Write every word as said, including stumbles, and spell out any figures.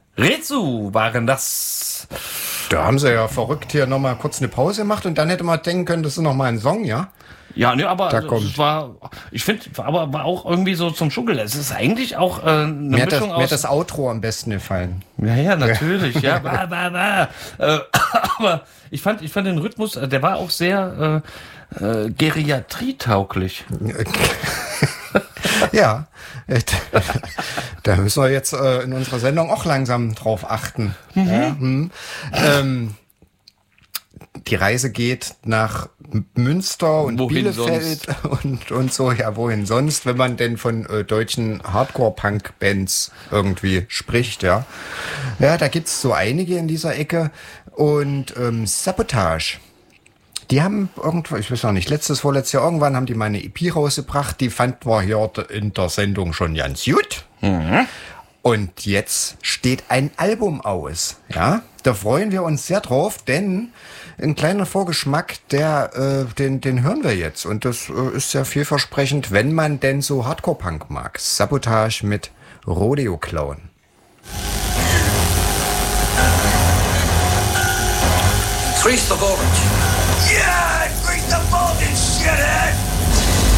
Rezu waren das. Da haben sie ja verrückt hier nochmal kurz eine Pause gemacht und dann hätte man denken können, das ist nochmal ein Song, ja? Ja, ne, aber Da es kommt. war, ich finde, aber war auch irgendwie so zum Schunkeln. Es ist eigentlich auch äh, eine Mir hat, das, Mischung mir hat aus. das Outro am besten gefallen. Ja, ja, natürlich, ja. Bah, bah, bah. Äh, aber ich fand, ich fand den Rhythmus, äh, der war auch sehr äh, äh, geriatrietauglich. Ja, da müssen wir jetzt äh, in unserer Sendung auch langsam drauf achten. Mhm. Ja, hm. ähm, die Reise geht nach Münster und Wohin Bielefeld und, und so. Ja, wohin sonst, wenn man denn von äh, deutschen Hardcore-Punk-Bands irgendwie spricht, ja. Ja, da gibt's so einige in dieser Ecke. Und ähm, Sabotage. Die haben irgendwo, ich weiß noch nicht, letztes, vorletztes Jahr irgendwann haben die mal eine E P rausgebracht. Die fanden wir hier in der Sendung schon ganz gut. Mhm. Und jetzt steht ein Album aus. Ja, da freuen wir uns sehr drauf, denn ein kleiner Vorgeschmack, der, äh, den, den hören wir jetzt. Und das äh, ist sehr vielversprechend, wenn man denn so Hardcore-Punk mag. Sabotage mit Rodeo Clown. Increase the voltage. Yeah, increase the voltage, shithead!